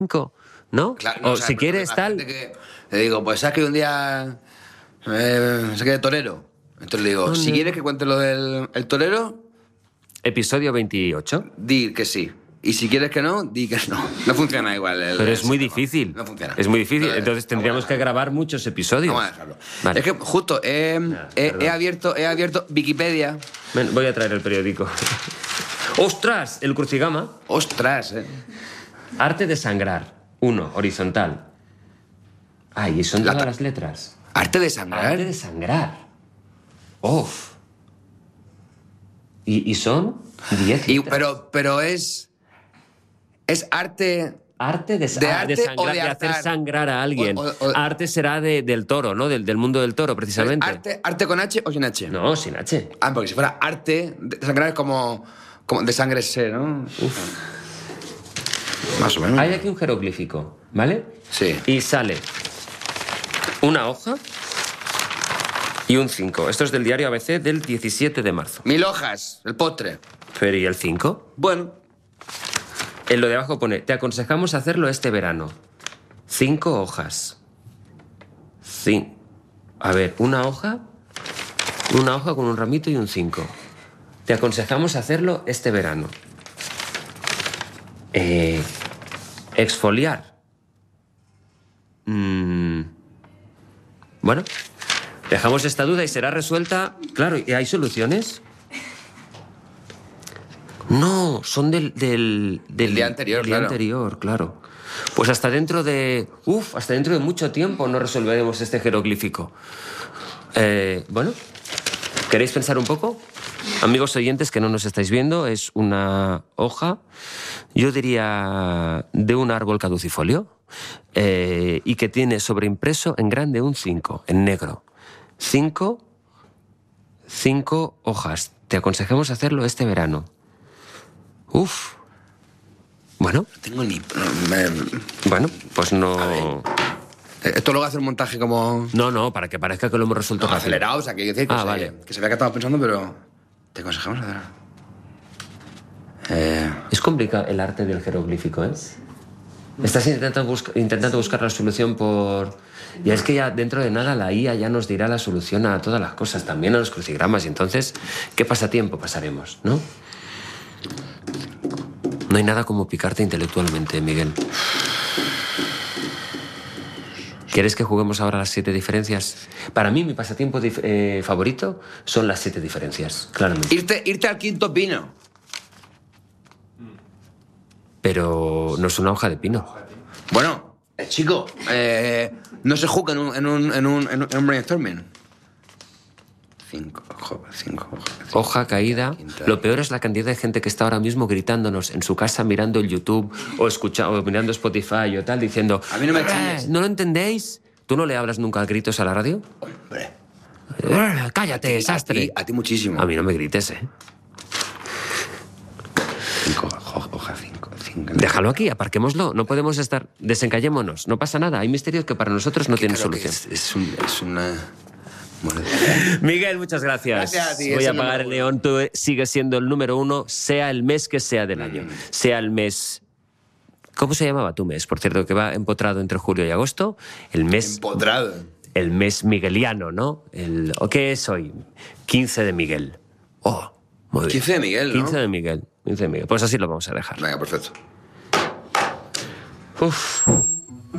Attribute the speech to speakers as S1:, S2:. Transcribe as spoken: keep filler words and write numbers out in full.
S1: cinco, ¿no?
S2: Claro,
S1: o,
S2: no,
S1: si
S2: pero
S1: quieres tal...
S2: Que, le digo, pues sabes que un día eh, se quede torero. Entonces le digo,
S1: ¿Dónde?
S2: si quieres que cuente lo del el torero...
S1: Episodio veintiocho.
S2: Di que sí. Y si quieres que no, di que no. No funciona igual. El,
S1: Pero es
S2: el
S1: muy
S2: sistema.
S1: difícil.
S2: No funciona.
S1: Es muy difícil.
S2: Entonces,
S1: Entonces tendríamos que grabar muchos episodios.
S2: Vamos a dejarlo.
S1: Vale.
S2: Es que justo he,
S1: Nah,
S2: he, he abierto, he abierto Wikipedia.
S1: Ven, voy a traer el periódico. ¡Ostras! El crucigama.
S2: Ostras, eh.
S1: Arte de sangrar. Uno, horizontal. Ay, ¿y son
S2: La
S1: todas
S2: ta-
S1: las letras?
S2: Arte de sangrar.
S1: Arte de sangrar. ¡Uf! ¿Y, y son diez
S2: Y,
S1: letras?
S2: pero, pero es... Es arte...
S1: Arte de,
S2: ¿De
S1: ah, de
S2: arte
S1: sangrar,
S2: o de
S1: de hacer
S2: hartar?
S1: sangrar a alguien.
S2: O- o- o-
S1: Arte será de- del toro, ¿no? Del, del mundo del toro, precisamente.
S2: ¿Arte, ¿Arte con H o sin H?
S1: No, sin H.
S2: Ah, porque si fuera arte de sangrar es como, como de sangre ser, ¿no? Más o menos.
S1: Hay aquí un jeroglífico, ¿vale?
S2: Sí.
S1: Y sale una hoja y un cinco. Esto es del diario A B C del diecisiete de marzo.
S2: Mil hojas, el postre.
S1: Pero ¿y el cinco?
S2: Bueno,
S1: En lo de abajo pone, te aconsejamos hacerlo este verano. Cinco hojas. Cin- A ver, una hoja, una hoja con un ramito y un cinco. Te aconsejamos hacerlo este verano. Eh, exfoliar. Mm, bueno, dejamos esta duda y será resuelta. Claro, ¿y hay soluciones? No, son del, del, del
S2: El día anterior,
S1: del día
S2: claro.
S1: anterior, claro. Pues hasta dentro de... Uf, hasta dentro de mucho tiempo no resolveremos este jeroglífico. Eh, bueno, ¿queréis pensar un poco? Amigos oyentes que no nos estáis viendo, es una hoja, yo diría, de un árbol caducifolio, eh, y que tiene sobreimpreso en grande un cinco, en negro. Cinco, cinco hojas. Te aconsejamos hacerlo este verano. Uf. Bueno,
S2: no tengo ni... no, me-
S1: bueno, pues no...
S2: Esto luego hace un montaje como...
S1: No, no, para que parezca que lo hemos resuelto
S2: No,
S1: rápido.
S2: acelerado, o sea, que, decir, que,
S1: Ah,
S2: se,
S1: vale.
S2: que se vea que estaba pensando, pero... Te aconsejamos hacer... Eh,
S1: Es complicado el arte del jeroglífico, ¿eh? Estás intentando, busca- intentando buscar la solución por... Y es que ya dentro de nada la I A ya nos dirá la solución a todas las cosas, también a los crucigramas. Y entonces, ¿qué pasatiempo pasaremos, no? No hay nada como picarte intelectualmente, Miguel. ¿Quieres que juguemos ahora a las siete diferencias? Para mí, mi pasatiempo dif- eh, favorito son las siete diferencias, claramente.
S2: irte, irte al quinto pino.
S1: Pero no es una hoja de pino.
S2: Bueno, eh, chico, eh, no se juega en un, en un, en un, en un, en un brainstorming. Cinco, ojo, cinco, ojo, cinco.
S1: Hoja caída.
S2: Quinta.
S1: Lo peor es la cantidad de gente que está ahora mismo gritándonos en su casa mirando el YouTube o escuchando, o mirando Spotify o tal, diciendo...
S2: A mí no me
S1: "Eh,
S2: chilles".
S1: ¿No lo entendéis? ¿Tú no le hablas nunca a gritos a la radio?
S2: Hombre.
S1: "Eh, ¡Cállate,
S2: A
S1: sastre!
S2: ti, a ti muchísimo.
S1: A mí no me grites, ¿eh?
S2: Cinco, hoja, hoja cinco, cinco.
S1: Déjalo aquí, aparquémoslo. No podemos estar... Desencallémonos. No pasa nada. Hay misterios que para nosotros no tienen
S2: Claro que
S1: solución.
S2: Es, es, un, es una... Bueno,
S1: Miguel, muchas gracias.
S2: Gracias a ti,
S1: Voy
S2: es
S1: a
S2: el
S1: apagar el
S2: número
S1: león. Tú sigues siendo el número uno, sea el mes que sea del año. Sea el mes... ¿Cómo se llamaba tu mes? Por cierto, que va empotrado entre julio y agosto. El mes...
S2: empotrado.
S1: El mes migueliano, ¿no? El, ¿o qué es hoy? quince de Miguel. Oh, muy bien.
S2: quince de Miguel, ¿no?
S1: quince de Miguel. quince de Miguel. Pues así lo vamos a dejar.
S2: Venga, perfecto.
S1: Uf.